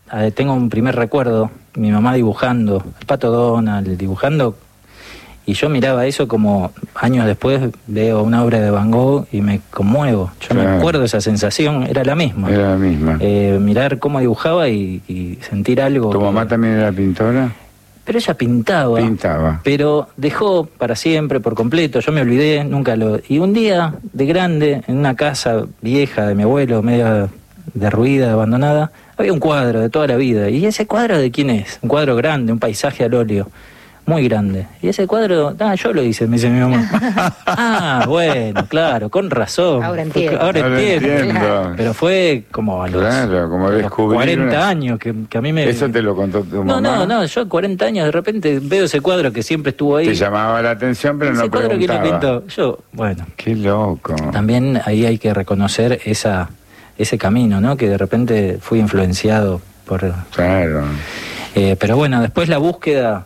tengo un primer recuerdo, mi mamá dibujando, el Pato Donald, dibujando, y yo miraba eso como años después veo una obra de Van Gogh y me conmuevo. Yo me acuerdo de esa sensación, era la misma. Era la misma. Mirar cómo dibujaba y sentir algo. ¿Tu mamá también era pintora? Pero ella pintaba. Pero dejó para siempre, por completo. Yo me olvidé, nunca lo... Y un día, de grande, en una casa vieja de mi abuelo, media derruida, abandonada, había un cuadro de toda la vida. ¿Y ese cuadro de quién es? Un cuadro grande, un paisaje al óleo. Muy grande. Y ese cuadro, yo lo hice, me dice mi mamá. Bueno, claro, con razón. Ahora entiendo. Ahora entiendo. Claro. Pero fue como a los, como descubrir 40 años que a mí me... ¿Eso te lo contó tu mamá? No, yo 40 años de repente veo ese cuadro que siempre estuvo ahí. Te llamaba la atención, pero no preguntaba. Ese cuadro que lo pintó. Yo, bueno. Qué loco. También ahí hay que reconocer ese camino, ¿no? Que de repente fui influenciado por... Claro. Pero bueno, después la búsqueda...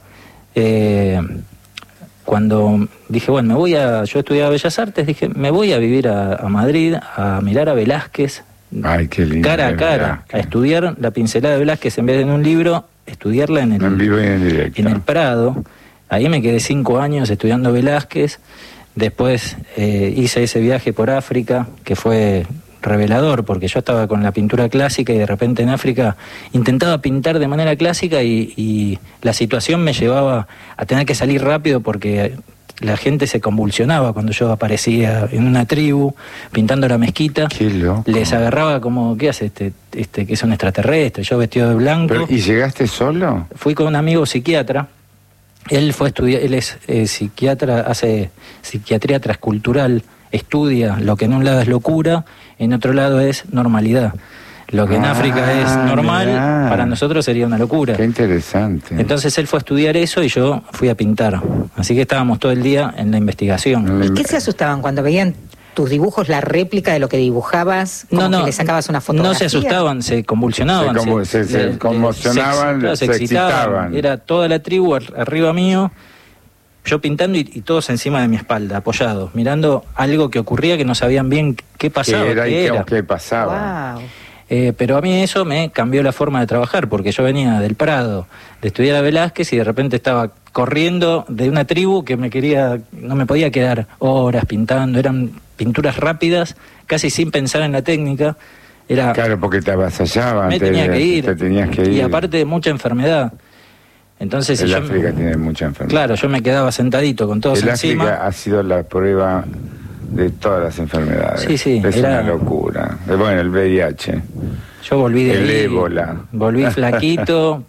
cuando dije, bueno, yo estudiaba Bellas Artes, dije, me voy a vivir a Madrid, a mirar a Velázquez, ay, qué lindo, cara a cara, Velázquez. A estudiar la pincelada de Velázquez en vez de en un libro, estudiarla en vivo y en directo. En el Prado. Ahí me quedé 5 años estudiando Velázquez. Después hice ese viaje por África, que fue revelador, porque yo estaba con la pintura clásica y de repente en África intentaba pintar de manera clásica y la situación me llevaba a tener que salir rápido porque la gente se convulsionaba cuando yo aparecía en una tribu pintando la mezquita. Qué loco. Les agarraba como, ¿qué hace este que es un extraterrestre? Yo vestido de blanco. ¿Pero, y llegaste solo? Fui con un amigo psiquiatra. Él fue él es psiquiatra, hace psiquiatría transcultural, estudia lo que en un lado es locura, en otro lado es normalidad. Lo que en África es normal, para nosotros sería una locura. Qué interesante. Entonces él fue a estudiar eso y yo fui a pintar. Así que estábamos todo el día en la investigación. ¿Y qué se asustaban cuando veían tus dibujos, la réplica de lo que dibujabas? No, que le sacabas una fotografía. No se asustaban, se convulsionaban. Se conmocionaban, se excitaban. Era toda la tribu arriba mío, yo pintando y todos encima de mi espalda, apoyados, mirando algo que ocurría que no sabían bien qué pasaba. ¿Qué pasaba? Wow. Pero a mí eso me cambió la forma de trabajar, porque yo venía del Prado, de estudiar a Velázquez y de repente estaba corriendo de una tribu que no me podía quedar horas pintando, eran pinturas rápidas, casi sin pensar en la técnica. Claro, porque te avasallaban, te tenías que ir. Y aparte mucha enfermedad. Entonces, el África tiene mucha enfermedad. Claro, yo me quedaba sentadito con todos encima. El África ha sido la prueba de todas las enfermedades. Sí, es una locura. Bueno, el VIH. Yo volví el ébola. Volví flaquito,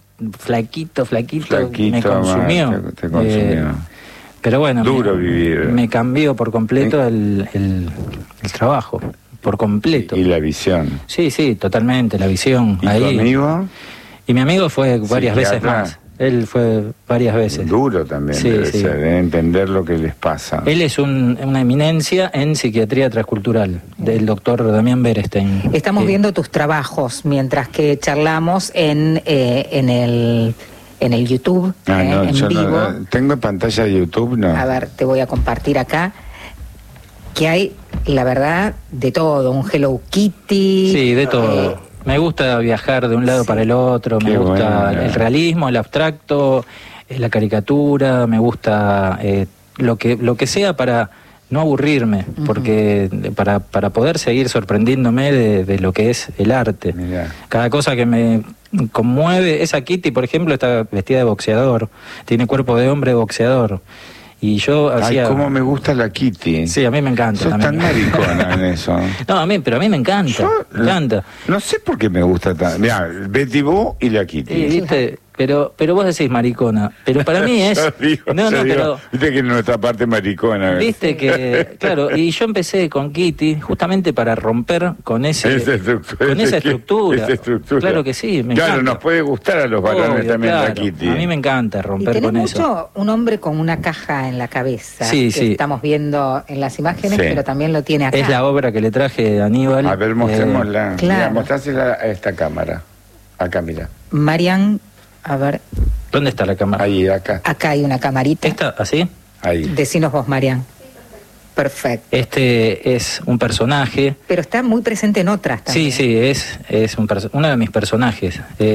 me consumió. Te consumió. Pero bueno, duro vivir. Me cambió por completo el trabajo, por completo. Y la visión. Sí, totalmente, la visión. ¿Y tu amigo? Y mi amigo fue varias veces más. Él fue varias veces. Duro también debe ser, de entender lo que les pasa. Él es una eminencia en psiquiatría transcultural, del doctor Damián Berestein. Estamos viendo tus trabajos mientras que charlamos en el YouTube, en vivo. Tengo en pantalla de YouTube, ¿no? A ver, te voy a compartir acá. Que hay, la verdad, de todo. Un Hello Kitty. Sí, de todo. Me gusta viajar de un lado para el otro, me gusta el realismo, el abstracto, la caricatura, me gusta lo que sea para no aburrirme, porque para poder seguir sorprendiéndome de lo que es el arte. Mirá. Cada cosa que me conmueve, esa Kitty, por ejemplo, está vestida de boxeador, tiene cuerpo de hombre boxeador. Y yo hacía... Ay, cómo me gusta la Kitty. Sí, a mí me encanta. Sos tan maricona en eso. No, pero a mí me encanta. Me encanta. No sé por qué me gusta tan... Mirá, Betty Boo y la Kitty. Sí, ¿viste? Pero vos decís maricona. Pero para mí es... pero... Viste que en nuestra parte maricona. Viste que... Claro, y yo empecé con Kitty justamente para romper con esa estructura. Claro que sí, me encanta. Nos puede gustar a los varones también la Kitty. A mí me encanta romper con eso. Mucho un hombre con una caja en la cabeza. Sí. Estamos viendo en las imágenes, pero también lo tiene acá. Es la obra que le traje a Aníbal. A ver, mostrémosla. Claro. Mostrásela a esta cámara. Acá, mira. Marian, a ver. ¿Dónde está la cámara? Ahí, acá. Acá hay una camarita. ¿Esta? ¿Así? Ahí. Decinos vos, Marian. Perfecto. Este es un personaje. Pero está muy presente en otras también. Sí, es uno de mis personajes.